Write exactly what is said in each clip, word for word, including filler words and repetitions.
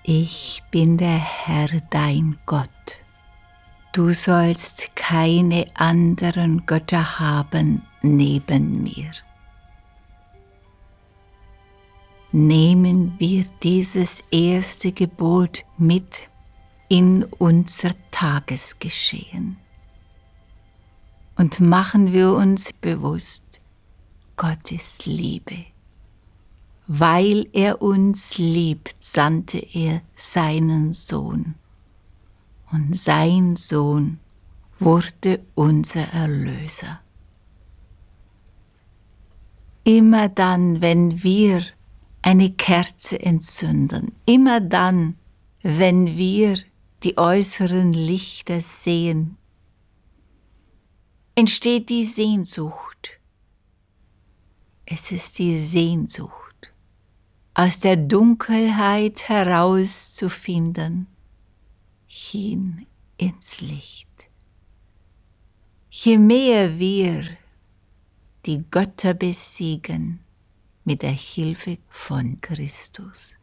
Ich bin der Herr, dein Gott. Du sollst keine anderen Götter haben neben mir. Nehmen wir dieses erste Gebot mit in unser Tagesgeschehen und machen wir uns bewusst, Gott ist Liebe. Weil er uns liebt, sandte er seinen Sohn. Und sein Sohn wurde unser Erlöser. Immer dann, wenn wir eine Kerze entzünden, immer dann, wenn wir die äußeren Lichter sehen, entsteht die Sehnsucht. Es ist die Sehnsucht, aus der Dunkelheit herauszufinden, hin ins Licht. Je mehr wir die Götter besiegen mit der Hilfe von Christus,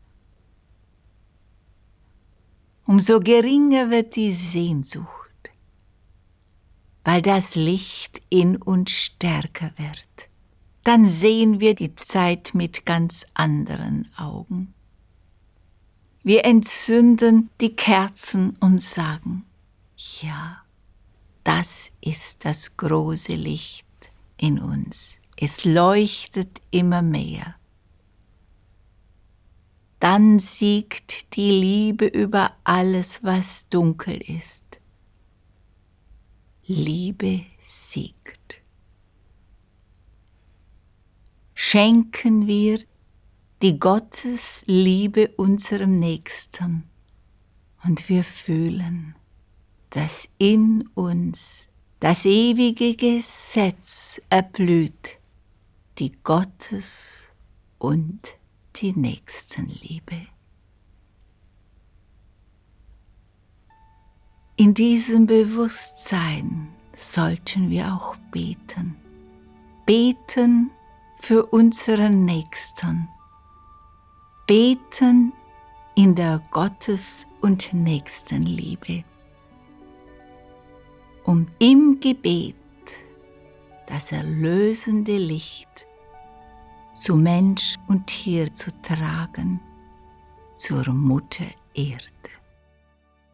umso geringer wird die Sehnsucht, weil das Licht in uns stärker wird. Dann sehen wir die Zeit mit ganz anderen Augen. Wir entzünden die Kerzen und sagen, ja, das ist das große Licht in uns. Es leuchtet immer mehr. Dann siegt die Liebe über alles, was dunkel ist. Liebe siegt. Schenken wir die Gottesliebe unserem Nächsten und wir fühlen, dass in uns das ewige Gesetz erblüht, die Gottes- und die Nächstenliebe. In diesem Bewusstsein sollten wir auch beten. Beten für unseren Nächsten. Beten in der Gottes- und Nächstenliebe, um im Gebet das erlösende Licht zu Mensch und Tier zu tragen, zur Mutter Erde.